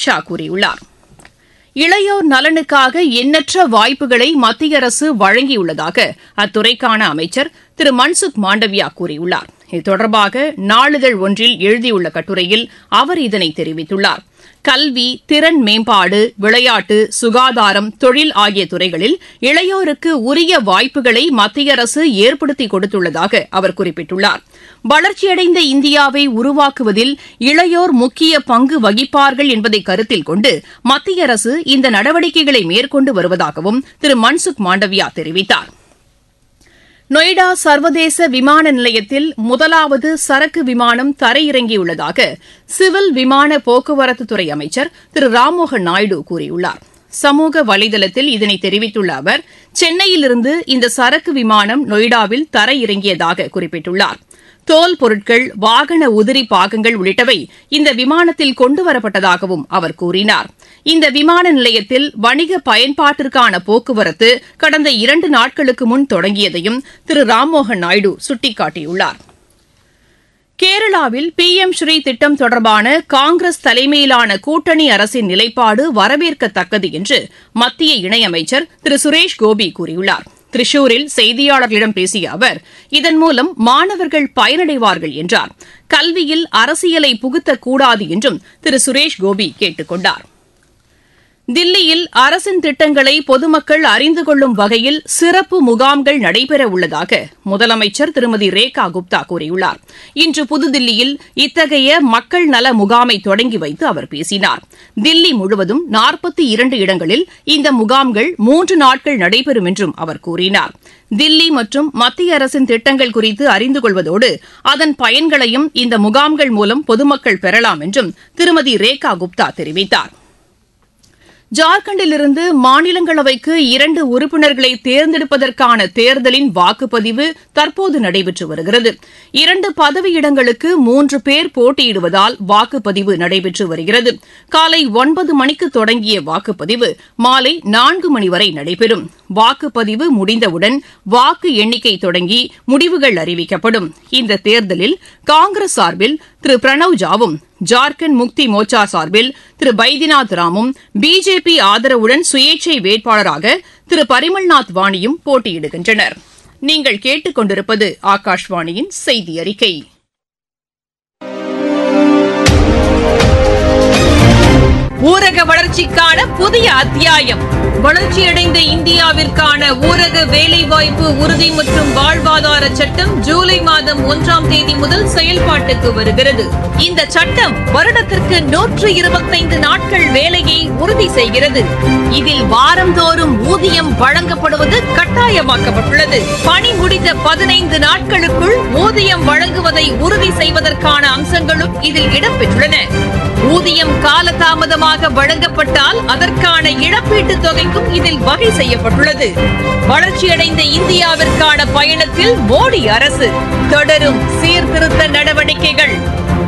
ஷா கூறியுள்ளார். இளையோர் நலனுக்காக எண்ணற்ற வாய்ப்புகளை மத்திய அரசு வழங்கியுள்ளதாக அத்துறைக்கான அமைச்சர் திரு மன்சுக் மாண்டவியா கூறியுள்ளார். இது தொடர்பாக நாளிதழ் ஒன்றில் எழுதியுள்ள கட்டுரையில் அவர் இதனை தெரிவித்துள்ளார். கல்வி, திறன் மேம்பாடு, விளையாட்டு, சுகாதாரம், தொழில் ஆகிய துறைகளில் இளையோருக்கு உரிய வாய்ப்புகளை மத்திய அரசு ஏற்படுத்தி கொடுத்துள்ளதாக அவர் குறிப்பிட்டுள்ளார். வளர்ச்சியடைந்த இந்தியாவை உருவாக்குவதில் இளையோர் முக்கிய பங்கு வகிப்பார்கள் என்பதை கருத்தில் கொண்டு மத்திய அரசு இந்த நடவடிக்கைகளை மேற்கொண்டு வருவதாகவும் திரு மன்சுக் மாண்டவியா தெரிவித்தார். நொய்டா சர்வதேச விமான நிலையத்தில் முதலாவது சரக்கு விமானம் தரையிறங்கியுள்ளதாக சிவில் விமான போக்குவரத்துத்துறை அமைச்சர் திரு ராம்மோகன் நாயுடு கூறியுள்ளார். சமூக வலைதளத்தில் இதனை தெரிவித்துள்ள அவர், சென்னையிலிருந்து இந்த சரக்கு விமானம் நொய்டாவில் தரையிறங்கியதாக குறிப்பிட்டுள்ளார். தோல் பொருட்கள், வாகன உதிரி பாகங்கள் உள்ளிட்டவை இந்த விமானத்தில் கொண்டுவரப்பட்டதாகவும் அவர் கூறினார். இந்த விமான நிலையத்தில் வணிக பயன்பாட்டிற்கான போக்குவரத்து கடந்த 2 நாட்களுக்கு முன் தொடங்கியதையும் திரு ராம்மோகன் நாயுடு சுட்டிக்காட்டியுள்ளார். கேரளாவில் PM ஸ்ரீ திட்டம் தொடர்பான காங்கிரஸ் தலைமையிலான கூட்டணி அரசின் நிலைப்பாடு வரவேற்கத்தக்கது என்று மத்திய இணையமைச்சர் திரு சுரேஷ் கோபி கூறியுள்ளார். திரிசூரில் செய்தியாளர்களிடம் பேசிய அவர், இதன் மூலம் மாணவர்கள் பயனடைவார்கள் என்றார். கல்வியில் அரசியலை புகுத்தக்கூடாது என்றும் திரு சுரேஷ் கோபி கேட்டுக் கொண்டார். தில்லியில் அரசின் திட்டங்களை பொதுமக்கள் அறிந்து கொள்ளும் வகையில் சிறப்பு முகாம்கள் நடைபெறவுள்ளதாக முதலமைச்சர் திருமதி ரேகா குப்தா கூறியுள்ளார். இன்று புதுதில்லியில் இத்தகைய மக்கள் நல முகாமை தொடங்கி வைத்து அவர் பேசினார். தில்லி முழுவதும் 42 இடங்களில் இந்த முகாம்கள் 3 நாட்கள் நடைபெறும் என்றும் அவர் கூறினார். தில்லி மற்றும் மத்திய அரசின் திட்டங்கள் குறித்து அறிந்து கொள்வதோடு அதன் பயன்களையும் இந்த முகாம்கள் மூலம் பொதுமக்கள் பெறலாம் என்றும் திருமதி ரேகா குப்தா தெரிவித்தார். ஜார்க்கண்டிலிருந்து மாநிலங்களவைக்கு 2 உறுப்பினர்களை தேர்ந்தெடுப்பதற்கான தேர்தலின் வாக்குப்பதிவு தற்போது நடைபெற்று வருகிறது. 2 பதவியிடங்களுக்கு 3 பேர் போட்டியிடுவதால் வாக்குப்பதிவு நடைபெற்று வருகிறது. காலை 9 மணிக்கு தொடங்கிய வாக்குப்பதிவு மாலை 4 மணி வரை நடைபெறும். வாக்குப்பதிவு முடிந்தவுடன் வாக்கு எண்ணிக்கை தொடங்கி முடிவுகள் அறிவிக்கப்படும். இந்த தேர்தலில் காங்கிரஸ் சார்பில் திரு பிரணவ் ஜாவும், ஜார்க்கண்ட் முக்தி மோர்ச்சா சார்பில் திரு பைதிநாத் ராமும், பிஜேபி ஆதரவுடன் சுயேட்சை வேட்பாளராக திரு பரிமல்நாத் வாணியும் போட்டியிடுகின்றனர். நீங்கள் கேட்டுக் கொண்டிருப்பது ஆகாஷ்வாணியின் செய்தி அறிக்கை. ஊரக வளர்ச்சிக்கான புதிய அத்தியாயம். வளர்ச்சியடைந்த இந்தியாவிற்கான ஊரக வேலைவாய்ப்பு உறுதி மற்றும் வாழ்வாதார சட்டம் ஜூலை மாதம் 1ஆம் தேதி முதல் செயல்பாட்டுக்கு வருகிறது. இந்த சட்டம் வருடத்திற்கு 125 நாட்கள் வேலையை உறுதி செய்கிறது. இதில் வாரந்தோறும் ஊதியம் வழங்கப்படுவது கட்டாயமாக்கப்பட்டுள்ளது. பணி முடிந்த 15 நாட்களுக்குள் ஊதியம் வழங்குவதை உறுதி செய்வதற்கான அம்சங்களும் இதில் இடம்பெற்றுள்ளன. ஊதியம் காலதாமதமாக வழங்கப்பட்டால் அதற்கான இழப்பீட்டுத் தொகைக்கும் இதில் வகை செய்யப்பட்டுள்ளது. வளர்ச்சியடைந்த இந்தியாவிற்கான பயணத்தில் மோடி அரசு தொடரும் சீர்திருத்த நடவடிக்கைகள்.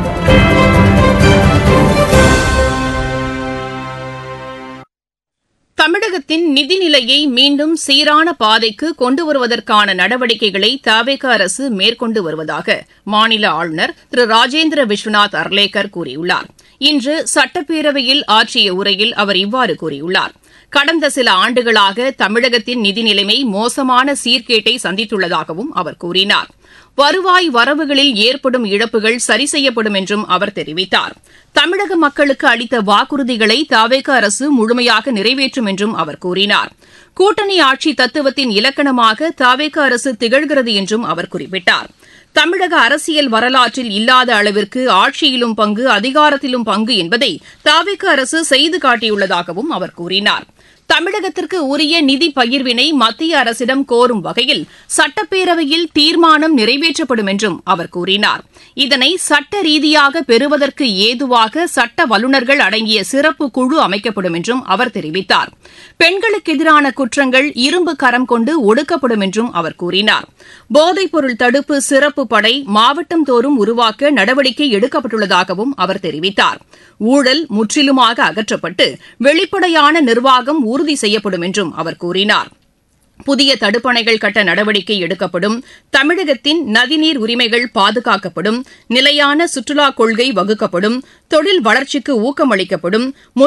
தமிழகத்தின் நிதிநிலையை மீண்டும் சீரான பாதைக்கு கொண்டு வருவதற்கான நடவடிக்கைகளை தவேக அரசு மேற்கொண்டு வருவதாக மாநில ஆளுநர் திரு ராஜேந்திர விஸ்வநாத் அர்லேக்கர் கூறியுள்ளார். இன்று சட்டப்பேரவையில் ஆற்றிய உரையில் அவர் இவ்வாறு கூறியுள்ளார். கடந்த சில ஆண்டுகளாக தமிழகத்தின் நிதி நிலைமை மோசமான சீர்கேட்டை சந்தித்துள்ளதாகவும் அவர் கூறினார். வருவாய் வரவுகளில் ஏற்படும் இழப்புகள் சரி செய்யப்படும் என்றும் அவர் தெரிவித்தார். தமிழக மக்களுக்கு அளித்த வாக்குறுதிகளை தவேக அரசு முழுமையாக நிறைவேற்றும் என்றும் அவர் கூறினார். கூட்டணி ஆட்சி தத்துவத்தின் இலக்கணமாக தவேக அரசு திகழ்கிறது என்றும் அவர் குறிப்பிட்டார். தமிழக அரசியல் வரலாற்றில் இல்லாத அளவிற்கு ஆட்சியிலும் பங்கு, அதிகாரத்திலும் பங்கு என்பதை தவேக அரசு செய்து காட்டியுள்ளதாகவும் அவர் கூறினார். தமிழகத்திற்கு உரிய நிதி பகிர்வினை மத்திய அரசிடம் கோரும் வகையில் சட்டப்பேரவையில் தீர்மானம் நிறைவேற்றப்படும் என்றும் அவர் கூறினார். இதனை சட்ட ரீதியாக பெறுவதற்கு ஏதுவாக சட்ட வல்லுநர்கள் அடங்கிய சிறப்பு குழு அமைக்கப்படும் என்றும் அவர் தெரிவித்தார். பெண்களுக்கு எதிரான குற்றங்கள் இரும்பு கரம் கொண்டு ஒடுக்கப்படும் என்றும் அவர் கூறினார். போதைப்பொருள் தடுப்பு சிறப்பு படை மாவட்டம் தோறும் உருவாக்க நடவடிக்கை எடுக்கப்பட்டுள்ளதாகவும் அவர் தெரிவித்தார். ஊழல் முற்றிலுமாக அகற்றப்பட்டு வெளிப்படையான நிர்வாகம் உறுதி செய்யப்படும் என்றும் அவர் கூறினார். புதிய தடுப்பணைகள் கட்ட நடவடிக்கை எடுக்கப்படும். தமிழகத்தின் நதிநீர் உரிமைகள் பாதுகாக்கப்படும். நிலையான சுற்றுலாக் கொள்கை வகுக்கப்படும். தொழில் வளர்ச்சிக்கு ஊக்கமளிக்கப்படும்.